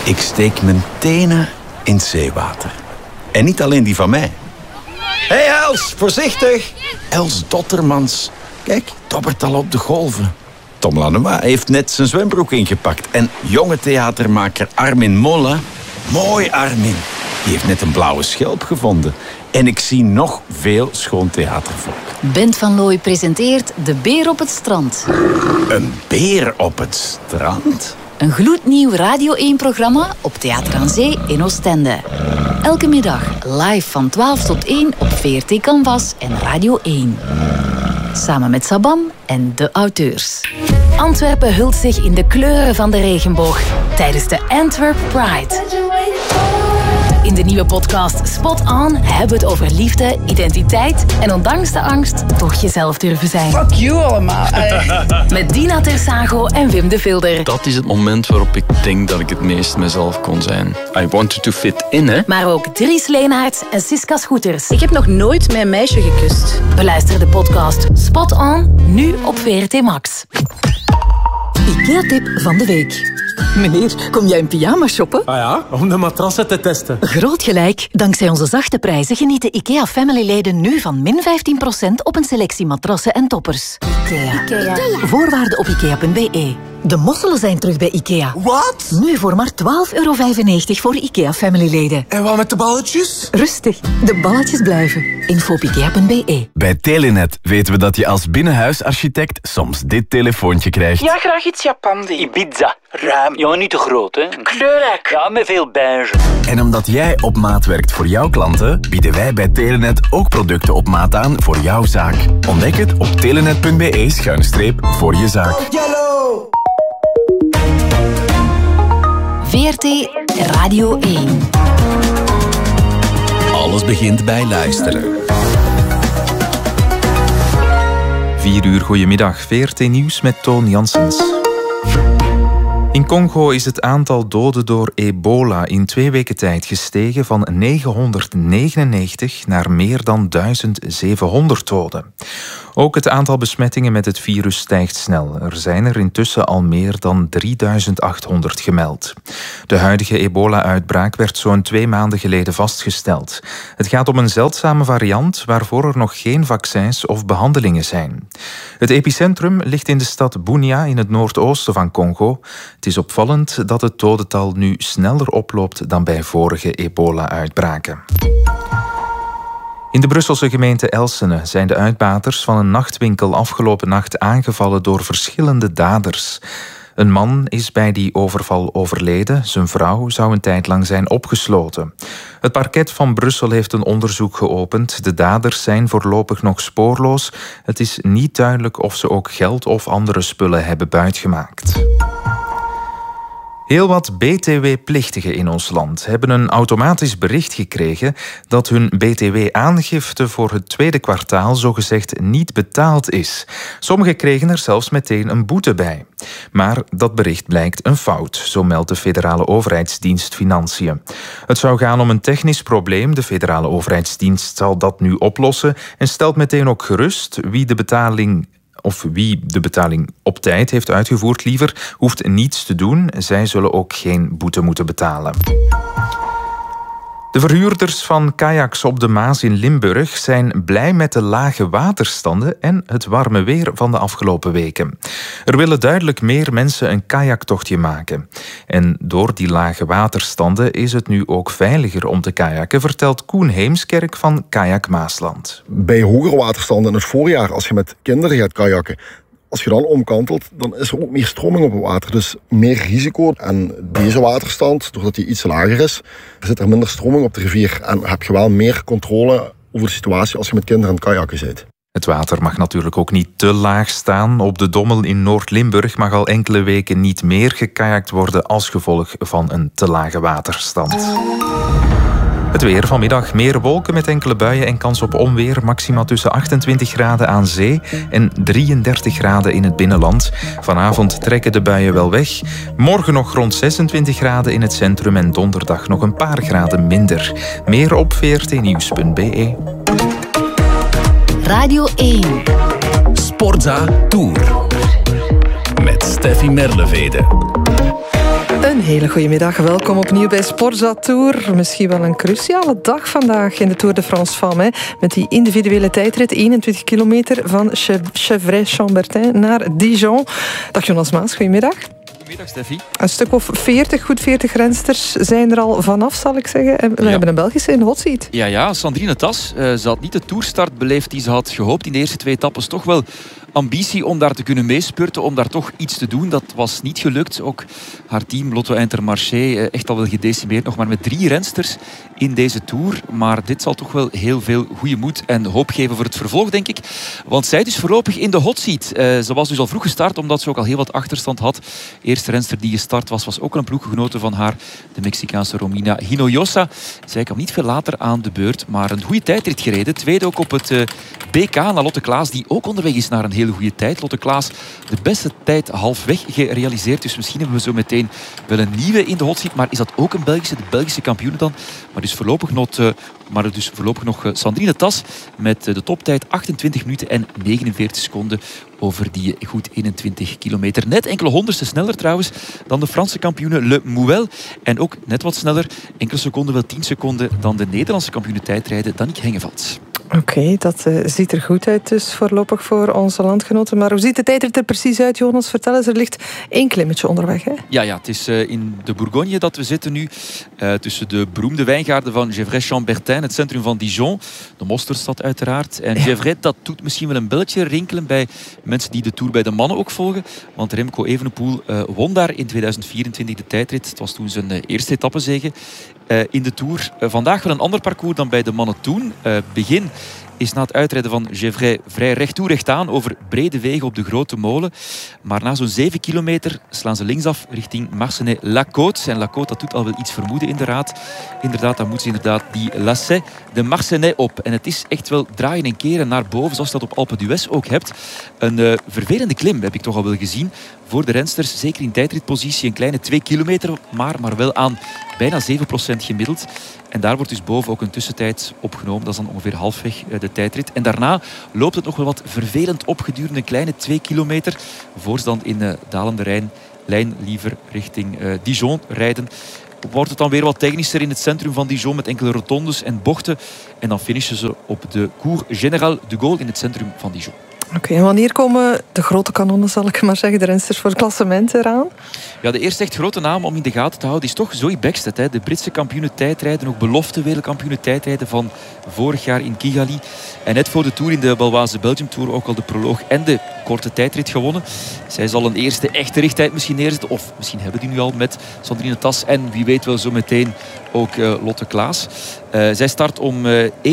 Ik steek mijn tenen in het zeewater. En niet alleen die van mij. Hé Els, voorzichtig! Els Dottermans. Kijk, dobbert al op de golven. Tom Lanois heeft net zijn zwembroek ingepakt. En jonge theatermaker Armin Molle... Mooi Armin. Die heeft net een blauwe schelp gevonden. En ik zie nog veel schoon theatervolk. Bent van Looy presenteert De Beer op het Strand. Een beer op het strand? Een gloednieuw Radio 1-programma op Theater aan Zee in Oostende. Elke middag live van 12 tot 1 op VRT Canvas en Radio 1. Samen met Sabam en de auteurs. Antwerpen hult zich in de kleuren van de regenboog tijdens de Antwerp Pride. In de nieuwe podcast Spot On hebben we het over liefde, identiteit en ondanks de angst toch jezelf durven zijn. Fuck you allemaal. Met Dina Tersago en Wim de Vilder. Dat is het moment waarop ik denk dat ik het meest mezelf kon zijn. I wanted to fit in, hè. Maar ook Dries Leenaerts en Siska Schoeters. Ik heb nog nooit mijn meisje gekust. Beluister de podcast Spot On, nu op VRT Max. IKEA-tip van de week. Meneer, kom jij in pyjama shoppen? Ah ja, om de matrassen te testen. Groot gelijk. Dankzij onze zachte prijzen genieten IKEA Family-leden nu van min 15% op een selectie matrassen en toppers. IKEA. Voorwaarden op IKEA.be. De mosselen zijn terug bij IKEA. Wat? Nu voor maar €12,95 voor IKEA Family-leden. En wat met de balletjes? Rustig, de balletjes blijven. Info op IKEA.be. Bij Telenet weten we dat je als binnenhuisarchitect soms dit telefoontje krijgt. Ja, graag iets Japandi. Ibiza. Ruim. Ja, niet te groot, hè. Kleurrijk. Ja, met veel beige. En omdat jij op maat werkt voor jouw klanten, bieden wij bij Telenet ook producten op maat aan voor jouw zaak. Ontdek het op telenet.be/voor je zaak. VRT Radio 1. Alles begint bij luisteren. 4 uur, goedemiddag. VRT Nieuws met Toon Janssens. In Congo is het aantal doden door ebola in 2 weken tijd gestegen van 999 naar meer dan 1700 doden. Ook het aantal besmettingen met het virus stijgt snel. Er zijn er intussen al meer dan 3800 gemeld. De huidige ebola-uitbraak werd zo'n 2 maanden geleden vastgesteld. Het gaat om een zeldzame variant waarvoor er nog geen vaccins of behandelingen zijn. Het epicentrum ligt in de stad Bunia in het noordoosten van Congo. Het is opvallend dat het dodental nu sneller oploopt dan bij vorige ebola-uitbraken. In de Brusselse gemeente Elsene zijn de uitbaters van een nachtwinkel afgelopen nacht aangevallen door verschillende daders. Een man is bij die overval overleden. Zijn vrouw zou een tijd lang zijn opgesloten. Het parket van Brussel heeft een onderzoek geopend. De daders zijn voorlopig nog spoorloos. Het is niet duidelijk of ze ook geld of andere spullen hebben buitgemaakt. Heel wat BTW-plichtigen in ons land hebben een automatisch bericht gekregen dat hun BTW-aangifte voor het tweede kwartaal zogezegd niet betaald is. Sommigen kregen er zelfs meteen een boete bij. Maar dat bericht blijkt een fout, zo meldt de Federale Overheidsdienst Financiën. Het zou gaan om een technisch probleem. De Federale Overheidsdienst zal dat nu oplossen en stelt meteen ook gerust wie de betaling op tijd heeft uitgevoerd liever, hoeft niets te doen. Zij zullen ook geen boete moeten betalen. De verhuurders van kajaks op de Maas in Limburg zijn blij met de lage waterstanden en het warme weer van de afgelopen weken. Er willen duidelijk meer mensen een kajaktochtje maken. En door die lage waterstanden is het nu ook veiliger om te kajakken, vertelt Koen Heemskerk van Kajak Maasland. Bij hogere waterstanden in het voorjaar, als je met kinderen gaat kajakken, als je dan omkantelt, dan is er ook meer stroming op het water. Dus meer risico. En deze waterstand, doordat die iets lager is, zit er minder stroming op de rivier. En heb je wel meer controle over de situatie als je met kinderen aan het kajakken bent. Het water mag natuurlijk ook niet te laag staan. Op de Dommel in Noord-Limburg mag al enkele weken niet meer gekajakt worden als gevolg van een te lage waterstand. Het weer vanmiddag. Meer wolken met enkele buien en kans op onweer. Maxima tussen 28 graden aan zee en 33 graden in het binnenland. Vanavond trekken de buien wel weg. Morgen nog rond 26 graden in het centrum en donderdag nog een paar graden minder. Meer op vrtnieuws.be. Radio 1. Sportza Tour. Met Steffi Merlevede. Een hele goede middag. Welkom opnieuw bij Sportza Tour. Misschien wel een cruciale dag vandaag in de Tour de France Femmes. Met die individuele tijdrit, 21 kilometer van Gevrey-Chambertin naar Dijon. Dag Jonas Maas, goedemiddag. Goedemiddag Steffi. Een stuk of 40 rensters zijn er al vanaf, zal ik zeggen. En we hebben een Belgische in de hot seat. Ja, Sandrine Tas. Ze had niet de toerstart beleefd die ze had gehoopt in de eerste 2 etappes. Toch wel ambitie om daar te kunnen meespurten, om daar toch iets te doen. Dat was niet gelukt. Ook haar team Lotto Intermarché echt al wel gedecimeerd. Nog maar met 3 rensters in deze Tour. Maar dit zal toch wel heel veel goede moed en hoop geven voor het vervolg, denk ik. Want zij dus voorlopig in de hot seat. Ze was dus al vroeg gestart, omdat ze ook al heel wat achterstand had. De eerste renster die gestart was ook al een ploeggenote van haar, de Mexicaanse Romina Hinojosa. Zij kwam niet veel later aan de beurt, maar een goede tijdrit gereden. Tweede ook op het BK naar Lotte Klaas, die ook onderweg is naar een hele goede tijd. Lotte Klaas, de beste tijd halfweg gerealiseerd. Dus misschien hebben we zo meteen wel een nieuwe in de hot seat. Maar is dat ook een Belgische, de Belgische kampioen dan? Maar dus voorlopig nog Sandrine Tas met de toptijd 28 minuten en 49 seconden over die goed 21 kilometer. Net enkele honderdste sneller trouwens dan de Franse kampioene Le Mouel. En ook net wat sneller, enkele seconden, wel 10 seconden, dan de Nederlandse kampioene tijdrijden, Danique Hengeveld. Oké, dat ziet er goed uit dus voorlopig voor onze landgenoten. Maar hoe ziet de tijdrit er precies uit, Jonas? Vertel eens, er ligt 1 klimmetje onderweg, hè? Ja, het is in de Bourgogne dat we zitten nu. Tussen de beroemde wijngaarden van Gevrey-Chambertin, het centrum van Dijon. De mosterdstad uiteraard. En Gevrey, dat doet misschien wel een belletje rinkelen bij mensen die de Tour bij de mannen ook volgen. Want Remco Evenepoel won daar in 2024 de tijdrit. Het was toen zijn eerste etappezege in de Tour. Vandaag wel een ander parcours dan bij de mannen toen. Begin is na het uitrijden van Gevrey vrij recht toe recht aan over brede wegen op de Grote Molen. Maar na zo'n 7 kilometer slaan ze linksaf richting Marcenais-la-Côte. En La-Côte, dat doet al wel iets vermoeden inderdaad. Dan moet ze die Lacet de Marcenais op. En het is echt wel draaien en keren naar boven, zoals je dat op Alpe d'Huez ook hebt. Een vervelende klim heb ik toch al wel gezien voor de rensters. Zeker in tijdritpositie, een kleine 2 kilometer, maar wel aan bijna 7% gemiddeld. En daar wordt dus boven ook een tussentijd opgenomen. Dat is dan ongeveer halfweg de tijdrit. En daarna loopt het nog wel wat vervelend op gedurende een kleine 2 kilometer. Voor ze dan in dalende lijn liever richting Dijon rijden. Wordt het dan weer wat technischer in het centrum van Dijon met enkele rotondes en bochten. En dan finishen ze op de Cours Général de Gaulle in het centrum van Dijon. Oké, en wanneer komen de grote kanonnen, zal ik maar zeggen, de rensters voor het klassement eraan? Ja, de eerste echt grote naam om in de gaten te houden is toch Zoe Bäckstedt. De Britse kampioene tijdrijden, ook belofte wereldkampioene tijdrijden van vorig jaar in Kigali. En net voor de Tour in de Baloise Belgium Tour ook al de proloog en de korte tijdrit gewonnen. Zij zal een eerste echte richttijd misschien neerzetten. Of misschien hebben die nu al met Sandrine Tas en wie weet wel zo meteen ook Lotte Klaas. Zij start om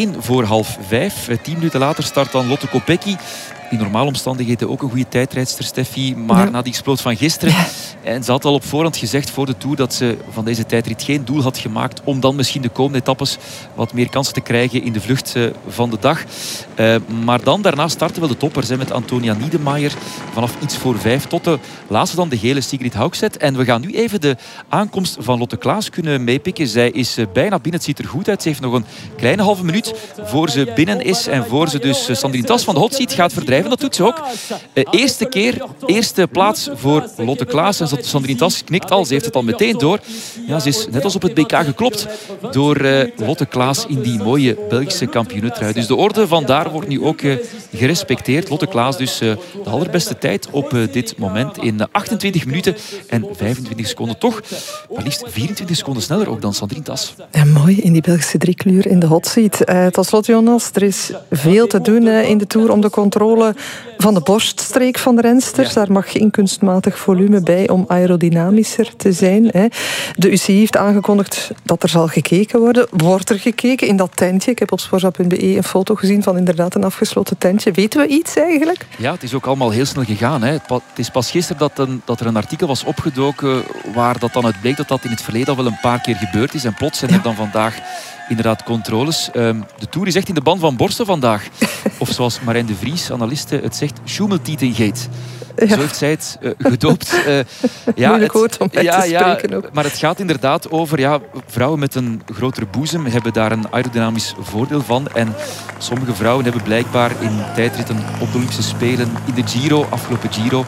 4:45. 10 minuten later start dan Lotte Kopecky. In normale omstandigheden ook een goede tijdrijdster, Steffi. Maar na die explosie van gisteren. Ja. En ze had al op voorhand gezegd voor de Tour dat ze van deze tijdrit geen doel had gemaakt om dan misschien de komende etappes wat meer kansen te krijgen in de vlucht van de dag. Maar dan daarna starten wel de toppers met Antonia Niedermayer vanaf iets voor 5 tot de laatste dan de gele Sigrid Haugset. En we gaan nu even de aankomst van Lotte Klaas kunnen meepikken. Zij is bijna binnen, het ziet er goed uit. Ze heeft nog een kleine halve minuut voor ze binnen is en voor ze dus Sandrine Tas van de hot seat gaat verdrijven. Dat doet ze ook. Eerste plaats voor Lotte Klaas. En Sandrine Tas knikt al. Ze heeft het al meteen door. Ja, ze is net als op het BK geklopt door Lotte Klaas in die mooie Belgische kampioenentrui. Dus de orde vandaar wordt nu ook gerespecteerd. Lotte Klaas dus de allerbeste tijd op dit moment in 28 minuten en 25 seconden. Toch maar liefst 24 seconden sneller ook dan Sandrine Tas. Ja, mooi in die Belgische driekleur in de hot seat. Tot slot, Jonas, er is veel te doen in de Tour om de controle van de borststreek van de rensters. Ja. Daar mag geen kunstmatig volume bij om aerodynamischer te zijn. De UCI heeft aangekondigd dat er zal gekeken worden. Wordt er gekeken in dat tentje? Ik heb op sportza.be een foto gezien van inderdaad een afgesloten tentje. Weten we iets eigenlijk? Ja, het is ook allemaal heel snel gegaan. Het is pas gisteren dat er een artikel was opgedoken waar dat dan uit bleek dat in het verleden al wel een paar keer gebeurd is. En plots zijn er dan vandaag inderdaad controles. De Tour is echt in de ban van borsten vandaag. Of zoals Marijn de Vries, analiste, het zegt, Schummeltietengate. Ja. Zo heeft zij het gedoopt. Moeilijk woord om uit te spreken ook. Maar het gaat inderdaad over vrouwen met een grotere boezem hebben daar een aerodynamisch voordeel van. En sommige vrouwen hebben blijkbaar in tijdritten op de Olympische Spelen in de Giro, afgelopen Giro,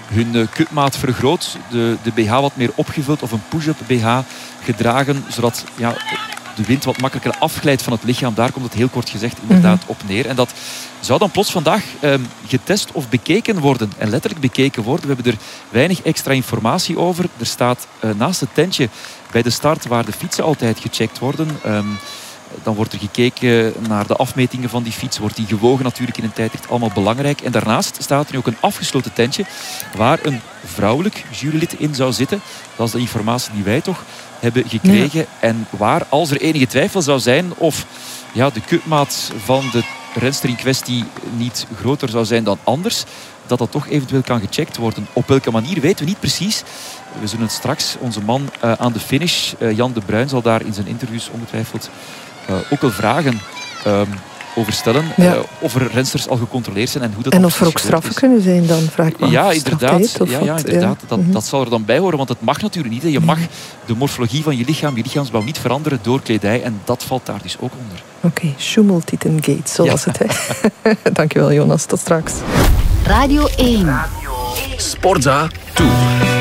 hun cupmaat vergroot, de BH wat meer opgevuld of een push-up BH gedragen, zodat de wind wat makkelijker afglijdt van het lichaam. Daar komt het heel kort gezegd inderdaad op neer. En dat zou dan plots vandaag getest of bekeken worden. En letterlijk bekeken worden. We hebben er weinig extra informatie over. Er staat naast het tentje bij de start waar de fietsen altijd gecheckt worden. Dan wordt er gekeken naar de afmetingen van die fiets. Wordt die gewogen natuurlijk in een tijdrit. Allemaal belangrijk. En daarnaast staat er nu ook een afgesloten tentje waar een vrouwelijk jurylid in zou zitten. Dat is de informatie die wij toch hebben gekregen. Ja. En waar, als er enige twijfel zou zijn of de cupmaat van de renster in kwestie niet groter zou zijn dan anders, dat toch eventueel kan gecheckt worden. Op welke manier weten we niet precies. We zullen het straks onze man aan de finish, Jan de Bruin, zal daar in zijn interviews ongetwijfeld ook wel vragen over stellen. Of er rensters al gecontroleerd zijn en hoe dat en of er ook straffen kunnen zijn dan, vraag ik me af. Ja, inderdaad. Dat zal er dan bij horen, want het mag natuurlijk niet. Hè. Je mag de morfologie van je lichaam, je lichaamsbouw niet veranderen door kledij. En dat valt daar dus ook onder. Oké, Schummeltitengate, zo was het. Hè. Dankjewel, Jonas. Tot straks. Radio 1. Sportza Tour.